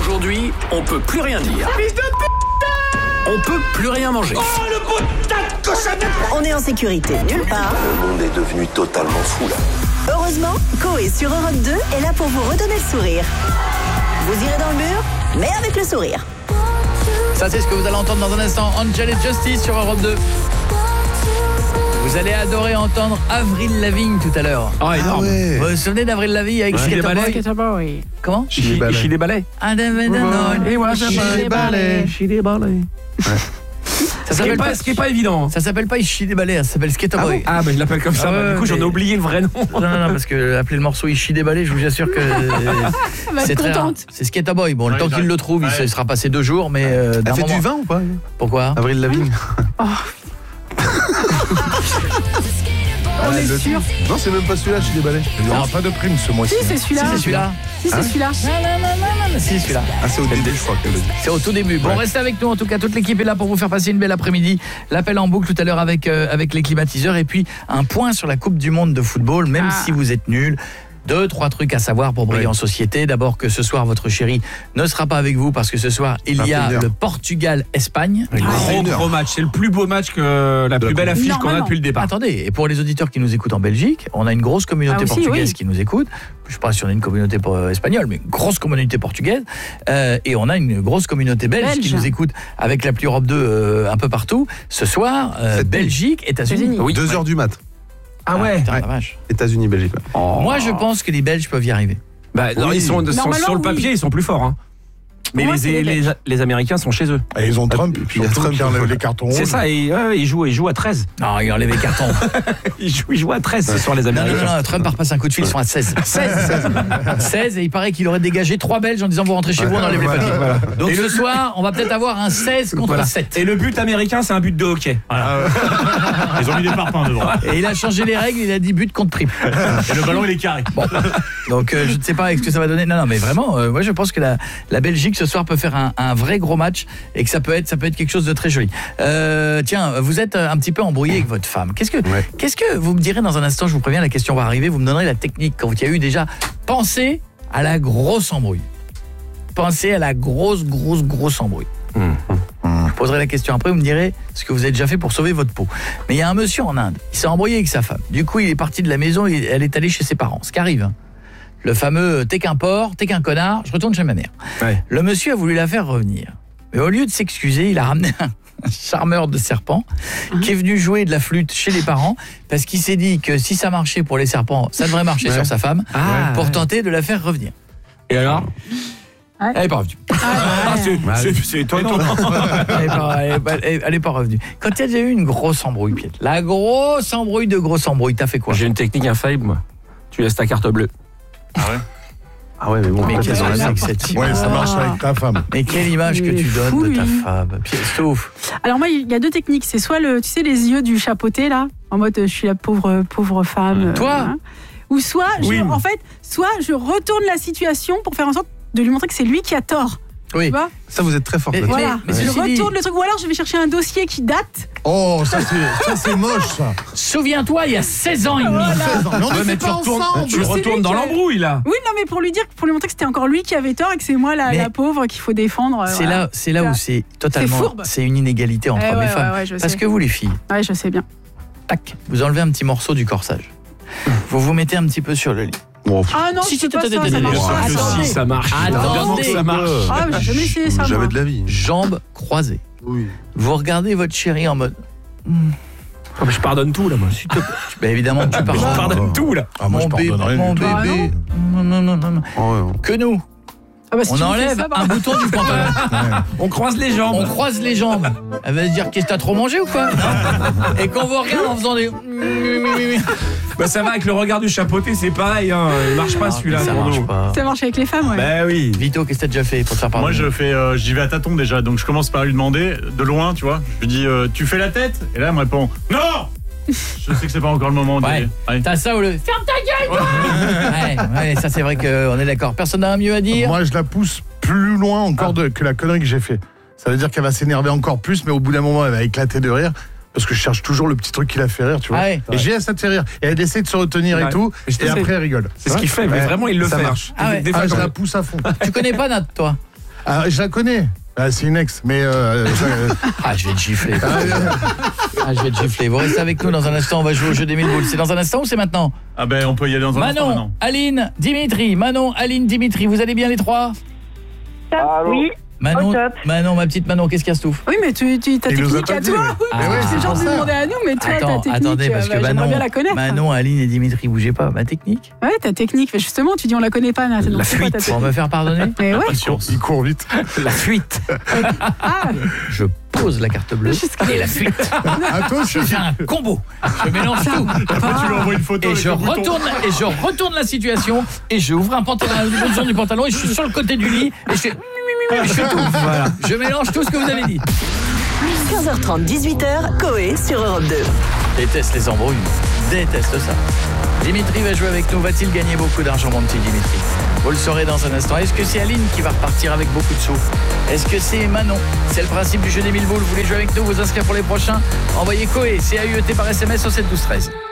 Aujourd'hui, on peut plus rien dire. Fils de putain! On peut plus rien manger. Oh, le putain de cochon! On est en sécurité nulle part. Le monde est devenu totalement fou là. Heureusement, Coé sur Europe 2 est là pour vous redonner le sourire. Vous irez dans le mur, mais avec le sourire. Ça, c'est ce que vous allez entendre dans un instant. Angel et Justice sur Europe 2. Vous allez adorer entendre Avril Lavigne tout à l'heure. Oh, énorme. ouais. Vous vous souvenez d'Avril Lavigne avec Skater Boy? Comment? Chili des balais. Ça s'appelle pas, Ce qui est pas évident. ça s'appelle pas Ishi des balais, ça s'appelle Skater Boy. Ah, bah je l'appelle comme ça. Ah ouais, du coup, j'en ai mais- oublié le vrai nom. Non, parce que appeler le morceau Ishi des balais, je vous assure que c'est très rare. C'est Skater Boy. Bon, le temps qu'il le trouve, il sera passé 2 jours, mais d'un Elle fait moment. du vin ou pas? Pourquoi? Avril Lavigne. On est sûr. Non, c'est même pas celui-là, je suis déballé. Il n'y aura pas de prime ce mois-ci. Si, c'est celui-là. Si, c'est celui-là. Si, c'est celui-là. Non, si, c'est celui-là. Ah, c'est au début, je crois qu'elle le dit. C'est au tout début. Bon, restez avec nous. En tout cas, toute l'équipe est là pour vous faire passer une belle après-midi. L'appel en boucle tout à l'heure avec les climatiseurs. Et puis, un point sur la Coupe du Monde de football, même si vous êtes nuls. 2-3 trucs à savoir pour briller en société. D'abord que ce soir, votre chérie ne sera pas avec vous parce que ce soir, il y a le Portugal-Espagne. Gros match. C'est le plus beau match que la plus belle affiche qu'on a depuis le départ. Attendez, et pour les auditeurs qui nous écoutent en Belgique, on a une grosse communauté portugaise qui nous écoute. Je ne sais pas si on a une communauté espagnole, mais une grosse communauté portugaise. Et on a une grosse communauté belge qui nous écoute avec l'appli Europe 2 un peu partout. Ce soir, Belgique, États-Unis. 2h du mat. Ah ouais. Putain, la vache. États-Unis, Belgique. Moi, je pense que les Belges peuvent y arriver. Bah, non, ils sont sur le papier, ils sont plus forts. Hein. Mais les Américains sont chez eux. Et ils ont Trump, et puis il y a Trump qui enlève les cartons rouges. C'est ça, et ils jouent à 13. Non, ils enlèvent les cartons. Ils jouent à 13 ce soir, les Américains. Non, Trump a repassé un coup de fil, ils sont à 16. 16, et il paraît qu'il aurait dégagé 3 Belges en disant vous rentrez chez vous, on enlève les papiers. Voilà. Donc ce soir, on va peut-être avoir un 16 contre 7. Et le but américain, c'est un but de hockey. Voilà. Ils ont mis des parpaings devant. Et il a changé les règles, il a dit but contre triple. Et le ballon, il est carré. Bon. Donc je ne sais pas ce que ça va donner. Non, mais vraiment, moi je pense que la Belgique ce soir peut faire un vrai gros match et que ça peut être quelque chose de très joli. Tiens, vous êtes un petit peu embrouillé avec votre femme. Qu'est-ce que vous me direz dans un instant, je vous préviens, la question va arriver, vous me donnerez la technique quand il y a eu déjà pensez à la grosse embrouille. Pensez à la grosse embrouille. Je poserai la question après, vous me direz ce que vous avez déjà fait pour sauver votre peau. Mais il y a un monsieur en Inde, il s'est embrouillé avec sa femme. Du coup, il est parti de la maison et elle est allée chez ses parents. Ce qui arrive, hein. Le fameux t'es qu'un porc, t'es qu'un connard, je retourne chez ma mère. Ouais. Le monsieur a voulu la faire revenir. Mais au lieu de s'excuser, il a ramené un charmeur de serpent qui est venu jouer de la flûte chez les parents parce qu'il s'est dit que si ça marchait pour les serpents, ça devrait marcher sur sa femme pour tenter de la faire revenir. Et alors elle n'est pas revenue. C'est étonnant. Elle n'est pas revenue. Quand il y a déjà eu une grosse embrouille, Piet, la grosse embrouille, t'as fait quoi? J'ai une technique infaillible, moi. Tu laisses ta carte bleue. Ah ouais? Ah ouais, mais bon, mais qu'est-ce que c'est que cette image? Ouais, ça marche avec ta femme. Mais quelle image que tu donnes de ta femme? C'est ouf. Alors moi, il y a 2 techniques. C'est soit tu sais, les yeux du chapeauté, là, en mode je suis la pauvre femme. Toi ou soit, soit je retourne la situation pour faire en sorte de lui montrer que c'est lui qui a tort. Oui. Tu vois? Ça, vous êtes très fort. Voilà. Mais je retourne le truc. Ou alors je vais chercher un dossier qui date. Oh, ça c'est moche, ça. Souviens-toi, il y a 16 ans et demi. Non, mais tu retournes dans l'embrouille, là. Oui, non, mais pour lui montrer que c'était encore lui qui avait tort et que c'est moi la pauvre qu'il faut défendre. C'est là où c'est totalement... C'est une inégalité entre hommes et femmes. Parce que vous, les filles... Ouais, je sais bien. Tac, vous enlevez un petit morceau du corsage. Vous vous mettez un petit peu sur le lit. Ah non, si, ça marche. Ça marche. Attendez, ça marche. Ah, j'ai jamais essayé ça. Jamais de la vie. Jambes croisées. Oui. Vous regardez votre chérie en mode... Je pardonne tout, là, moi. Évidemment, tu pardonnes. Je pardonne tout, là. Ah, moi, je pardonne rien Mon du tout. bébé. Non. Que nous. Si on enlève un bouton du pantalon. On croise les jambes. Elle va se dire qu'est-ce que t'as trop mangé ou quoi? Et quand on vous regarde en faisant des... Bah ça va avec le regard du chapeauté, c'est pareil, hein. Il marche pas celui-là. Ça marche pas. Ça marche avec les femmes, ouais. Bah oui. Vito, qu'est-ce que t'as déjà fait pour te faire pardonner? Moi j'y vais à tâtons déjà, donc je commence par lui demander de loin, tu vois. Je lui dis tu fais la tête? Et là elle me répond non. Je sais que c'est pas encore le moment. T'as ça ou le ferme ta gueule, toi. Ouais, ça c'est vrai qu'on est d'accord. Personne n'a un mieux à dire. Moi je la pousse plus loin encore que la connerie que j'ai fait. Ça veut dire qu'elle va s'énerver encore plus, mais au bout d'un moment elle va éclater de rire. Parce que je cherche toujours le petit truc qui la fait rire, tu vois. Et ça te fait rire. Et elle essaie de se retenir et tout. Et après elle rigole. C'est ce qu'il fait, mais vraiment il le fait. Ça marche. Je la pousse à fond. Tu connais pas Nat, toi? Je la connais. C'est une ex, mais... je vais te gifler. Je vais te gifler. Vous restez avec nous dans un instant, on va jouer au jeu des 1000 boules. C'est dans un instant ou c'est maintenant? Ah ben, on peut y aller dans un instant. Manon, Aline, Dimitri. Manon, Aline, Dimitri. Vous allez bien les trois? Oui. Manon, ma petite Manon, qu'est-ce qu'il y a, Stouff? Oui, mais ta technique à toi. C'est genre de demander à nous, mais toi, ta technique, attendez, parce que j'aimerais bien la connaître. Manon, Aline et Dimitri, bougez pas. Ma technique? Ouais, ta technique. Mais justement, tu dis on la connaît pas. La fuite. On me faire pardonner? Mais ouais. Il court vite. La fuite. Je pose la carte bleue et la fuite. Je fais un combo. Je mélange tout. Après, tu lui envoies une photo. Et je retourne la situation et je ouvre un pantalon, le bouton du pantalon et je suis sur le côté du lit et je fais tout. Voilà. Je mélange tout ce que vous avez dit. 15h30, 18h, Coé sur Europe 2. Déteste les embrouilles. Déteste ça. Dimitri va jouer avec nous. Va-t-il gagner beaucoup d'argent, mon petit Dimitri? Vous le saurez dans un instant. Est-ce que c'est Aline qui va repartir avec beaucoup de sous? Est-ce que c'est Manon? C'est le principe du jeu des 1000 boules. Vous voulez jouer avec nous, vous inscrire pour les prochains? Envoyez Coé, CAUET par SMS au 7 12 13.